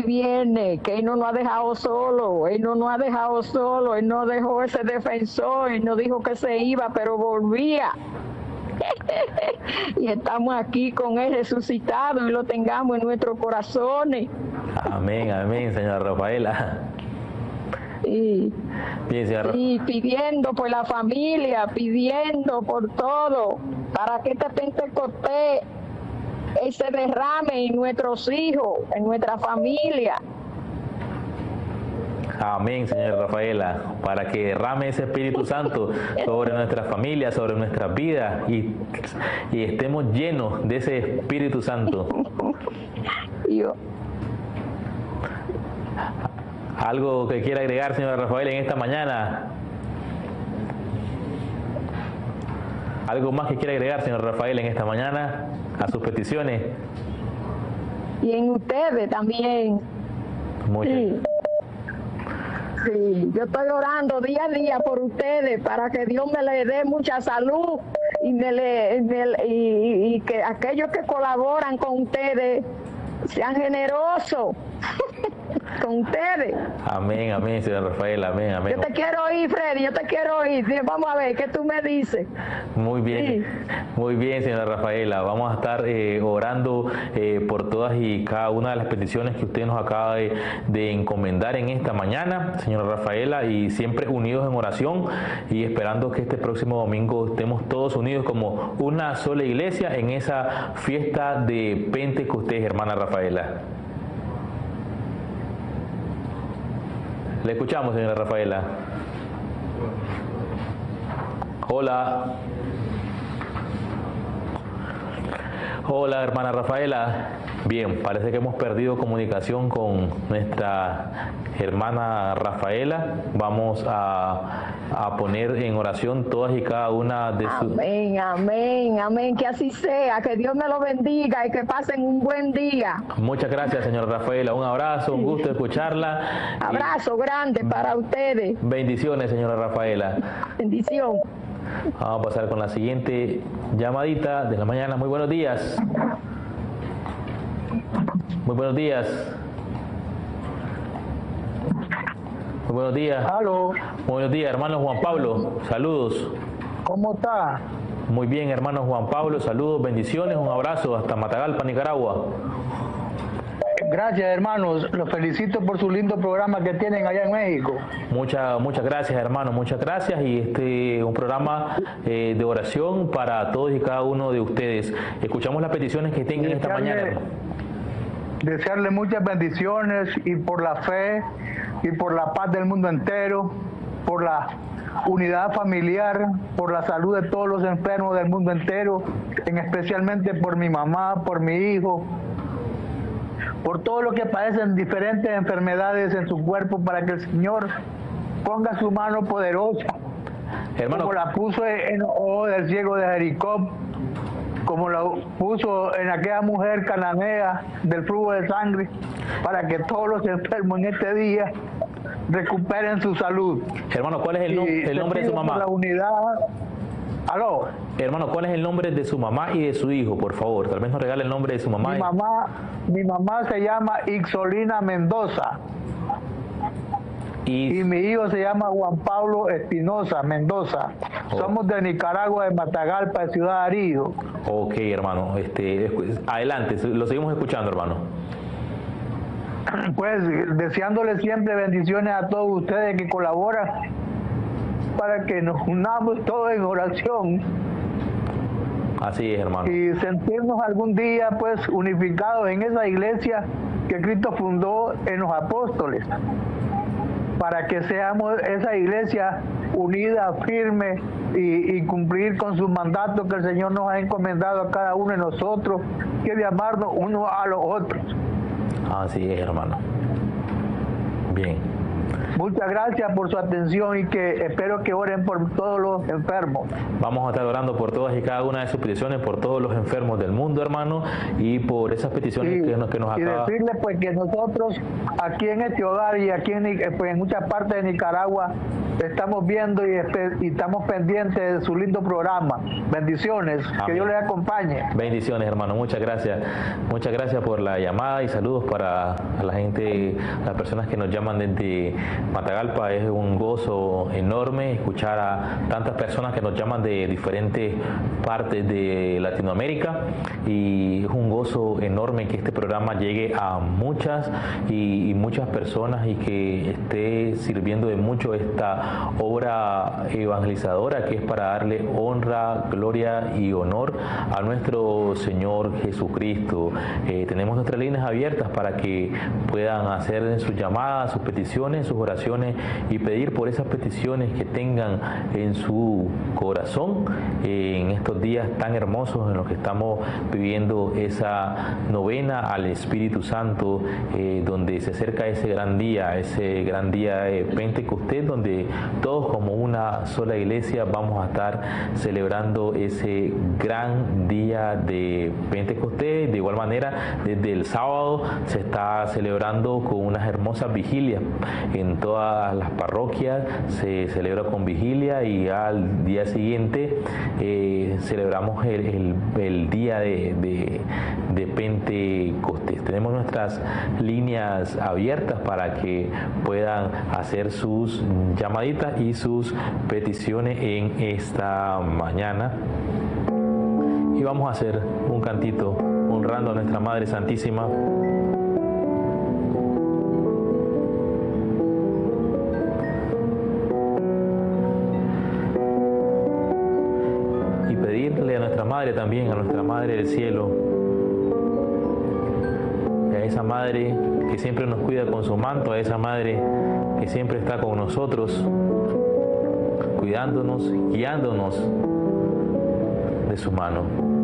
viene, que Él no nos ha dejado solo, Él no nos ha dejado solo, Él no dejó ese defensor, Él no dijo que se iba, pero volvía. Y estamos aquí con Él resucitado y lo tengamos en nuestros corazones. Amén, amén, señora Rafaela. Y, Bien, señora. y pidiendo por la familia, pidiendo por todo, para que este Pentecostés se derrame en nuestros hijos, en nuestra familia. Amén, señora Rafaela, para que derrame ese Espíritu Santo sobre nuestra familia, sobre nuestras vidas y estemos llenos de ese Espíritu Santo. Yo, ¿Algo que quiera agregar, señora Rafaela, en esta mañana? ¿Algo más que quiera agregar, señor Rafaela, en esta mañana a sus peticiones? y en ustedes también. Muchas. Sí. Sí, yo estoy orando día a día por ustedes para que Dios me le dé mucha salud y que aquellos que colaboran con ustedes sean generosos con ustedes. Amén, amén, señora Rafaela, amén, amén. Yo te quiero oír, Freddy, yo te quiero oír. Sí, vamos a ver, ¿qué tú me dices? Muy bien, Sí. muy bien, señora Rafaela. Vamos a estar orando por todas y cada una de las peticiones que usted nos acaba de encomendar en esta mañana, señora Rafaela, y siempre unidos en oración y esperando que este próximo domingo estemos todos unidos como una sola iglesia en esa fiesta de Pentecostés, hermana Rafaela. Le escuchamos, señora Rafaela. Hola. Hola, hermana Rafaela. Bien, parece que hemos perdido comunicación con nuestra hermana Rafaela. Vamos a poner en oración todas y cada una de sus... Amén, amén, amén, que así sea, que Dios me lo bendiga y que pasen un buen día. Muchas gracias, señora Rafaela. Un abrazo, un gusto escucharla. Abrazo grande para ustedes. Bendiciones, señora Rafaela. Bendición. Vamos a pasar con la siguiente llamadita de la mañana. Muy buenos días. Muy buenos días. Muy buenos días. Aló, Muy buenos días, hermano Juan Pablo. Saludos. ¿cómo está? Muy bien, hermano Juan Pablo. Saludos, bendiciones. Un abrazo hasta Matagalpa, Nicaragua. Gracias, hermanos. Los felicito por su lindo programa que tienen allá en México. Muchas gracias, hermano. Muchas gracias. Y un programa de oración para todos y cada uno de ustedes. Escuchamos las peticiones que tengan esta mañana, hermano. Desearle muchas bendiciones y por la fe y por la paz del mundo entero, por la unidad familiar, por la salud de todos los enfermos del mundo entero, especialmente por mi mamá, por mi hijo, por todos los que padecen diferentes enfermedades en su cuerpo, para que el Señor ponga su mano poderosa, Hermano, como la puso en el ojo del ciego de Jericó, como lo puso en aquella mujer cananea del flujo de sangre, para que todos los enfermos en este día recuperen su salud. hermano, ¿cuál es el nombre de su mamá? La unidad. Aló. Hermano, ¿cuál es el nombre de su mamá y de su hijo, por favor? Tal vez nos regale el nombre de su mamá. Mi mamá se llama Ixolina Mendoza. Y mi hijo se llama Juan Pablo Espinosa Mendoza. Somos de Nicaragua, de Matagalpa, de Ciudad Arido. Ok, hermano. Adelante, lo seguimos escuchando, hermano. Pues deseándole siempre bendiciones a todos ustedes que colaboran para que nos unamos todos en oración. Así es, hermano. Y sentirnos algún día pues unificados en esa iglesia que Cristo fundó en los apóstoles, para que seamos esa iglesia unida, firme y cumplir con sus mandatos que el Señor nos ha encomendado a cada uno de nosotros, que es de amarnos unos a los otros. Así es, hermano. Bien. Muchas gracias por su atención y que espero que oren por todos los enfermos. Vamos a estar orando por todas y cada una de sus peticiones, por todos los enfermos del mundo, hermano, y por esas peticiones que nos acaba. Y decirle pues que nosotros aquí en este hogar y aquí en muchas partes de Nicaragua estamos viendo y estamos pendientes de su lindo programa. Bendiciones. Amén. Que Dios les acompañe. Bendiciones, hermano. Muchas gracias. Muchas gracias por la llamada y saludos para la gente, las personas que nos llaman desde Matagalpa. Es un gozo enorme escuchar a tantas personas que nos llaman de diferentes partes de Latinoamérica, y es un gozo enorme que este programa llegue a muchas y muchas personas y que esté sirviendo de mucho esta obra evangelizadora, que es para darle honra, gloria y honor a nuestro Señor Jesucristo. Tenemos nuestras líneas abiertas para que puedan hacer sus llamadas, sus peticiones, sus oraciones y pedir por esas peticiones que tengan en su corazón en estos días tan hermosos en los que estamos viviendo esa novena al Espíritu Santo, donde se acerca ese gran día de Pentecostés, donde todos como una sola iglesia vamos a estar celebrando ese gran día de Pentecostés. De igual manera, desde el sábado se está celebrando con unas hermosas vigilias en todas las parroquias, se celebra con vigilia, y al día siguiente celebramos el día de Pentecostés. Tenemos nuestras líneas abiertas para que puedan hacer sus llamaditas y sus peticiones en esta mañana. Y vamos a hacer un cantito honrando a nuestra Madre Santísima. Y pedirle a nuestra Madre también, a nuestra Madre del Cielo, a esa Madre que siempre nos cuida con su manto, a esa Madre que siempre está con nosotros, cuidándonos, guiándonos de su mano.